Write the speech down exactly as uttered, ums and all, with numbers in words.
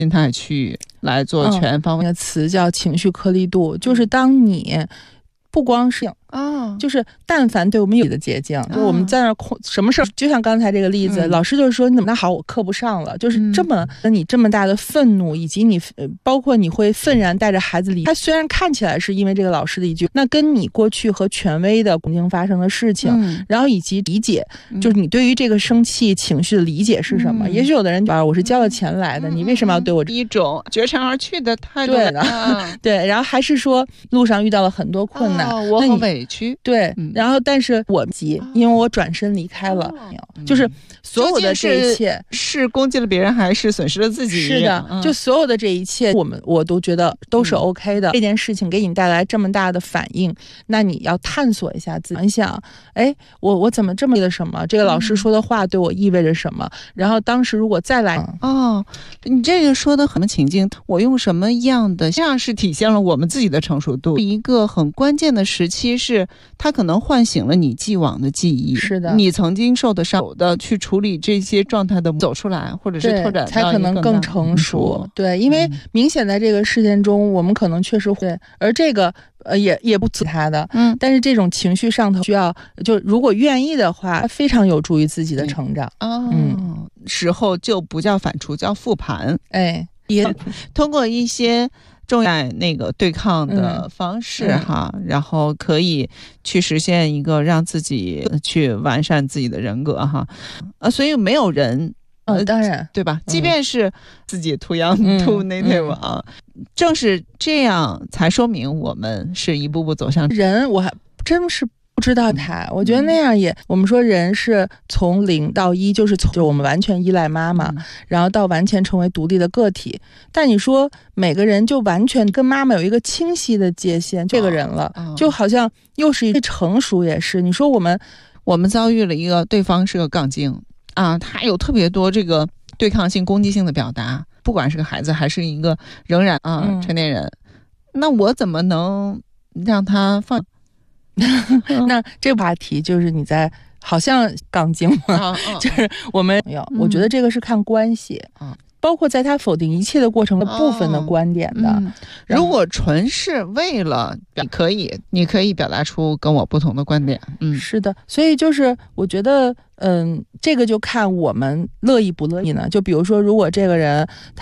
心态去来做全方位。 那个词叫情绪颗粒度，就是当你不光是啊， 就是但凡对我们有的捷径，就是我们在那儿空什么事儿，就像刚才这个例子， 嗯老师就是说你怎么那好，我课不上了，就是这么你这么大的愤怒，以及你呃包括你会愤然带着孩子离，他虽然看起来是因为这个老师的一句，那跟你过去和权威的曾经发生的事情， 嗯然后以及理解，就是你对于这个生气情绪的理解是什么？ 嗯也许有的人啊，我是交了钱来的，你为什么要对我这？ 一种绝尘而去的态度？ 对的， 啊、 对，然后还是说路上遇到了很多困难， 哦、我好委屈。 对，嗯、然后但是我急，因为我转身离开了，哦、就是所有的这一切是攻击了别人，还是损失了自己？ 是的，嗯、就所有的这一切，我们我都觉得都是 OK 的。嗯、这件事情给你带来这么大的反应，那你要探索一下自己，想想，哎，我我怎么这么的什么？这个老师说的话对我意味着什么？嗯、然后当时如果再来， 哦，你这个说的很情境，我用什么样的，这样是体现了我们自己的成熟度。一个很关键的时期是。它可能唤醒了你既往的记忆， 是的， 你曾经受的伤的去处理这些状态的走出来，或者是拓展， 才可能更成熟。对，因为明显在这个事件中，嗯、我们可能确实会，而这个呃也也不自他的，嗯，但是这种情绪上头需要，就如果愿意的话，非常有助于自己的成长。 哦，嗯，时候就不叫反刍，叫复盘。 哎，也通过一些。重要那个对抗的方式、嗯、哈，然后可以去实现一个让自己去完善自己的人格哈，呃，所以没有人， 呃，当然对吧？即便是自己 too young too native 啊，正是这样才说明我们是一步步走向人。我还真是。不知道他，我觉得那样也，我们说人是从零到一，就是从就我们完全依赖妈妈，嗯、然后到完全成为独立的个体。但你说每个人就完全跟妈妈有一个清晰的界限，这个人了，哦、就好像又是一个成熟，也是。你说我们我们遭遇了一个对方是个杠精啊，他有特别多这个对抗性、攻击性的表达，不管是个孩子还是一个仍然啊、嗯、成年人，那我怎么能让他放？ 那这个话题就是你在好像杠精嘛，哦哦、就是我们有，嗯、我觉得这个是看关系，嗯、包括在他否定一切的过程的部分的观点的。哦嗯、 如果纯是为了，你可以，你可以表达出跟我不同的观点。嗯， 是的，所以就是我觉得，嗯，这个就看我们乐意不乐意呢。就比如说，如果这个人。